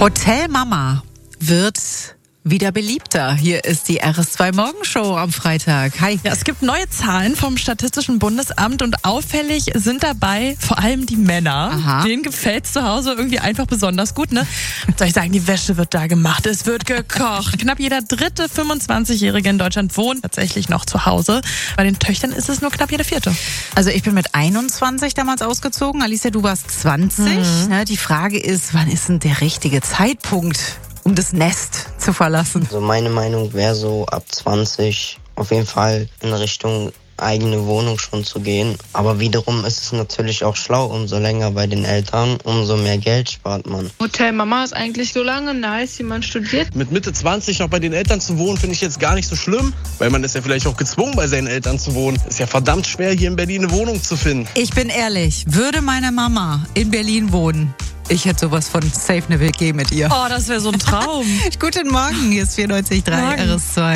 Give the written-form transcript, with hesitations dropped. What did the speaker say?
Hotel Mama wird wieder beliebter. Hier ist die RS2 Morgenshow am Freitag. Hi. Ja, es gibt neue Zahlen vom Statistischen Bundesamt und auffällig sind dabei vor allem die Männer. Aha. Denen gefällt zu Hause irgendwie einfach besonders gut, ne? Soll ich sagen, die Wäsche wird da gemacht, es wird gekocht. Knapp jeder dritte 25-Jährige in Deutschland wohnt tatsächlich noch zu Hause. Bei den Töchtern ist es nur knapp jeder vierte. Also ich bin mit 21 damals ausgezogen. Alicia, du warst 20. Ne, die Frage ist, wann ist denn der richtige Zeitpunkt, um das Nest zu verlassen? Also meine Meinung wäre so ab 20 auf jeden Fall in Richtung eigene Wohnung schon zu gehen. Aber wiederum ist es natürlich auch schlau, umso länger bei den Eltern, umso mehr Geld spart man. Hotel Mama ist eigentlich so lange nice, wie man studiert. Mit Mitte 20 noch bei den Eltern zu wohnen, finde ich jetzt gar nicht so schlimm, weil man ist ja vielleicht auch gezwungen, bei seinen Eltern zu wohnen. Ist ja verdammt schwer, hier in Berlin eine Wohnung zu finden. Ich bin ehrlich, würde meine Mama in Berlin wohnen, ich hätte sowas von safe eine WG mit ihr. Oh, das wäre so ein Traum. Guten Morgen, hier ist 94.3 Morgen. RS2.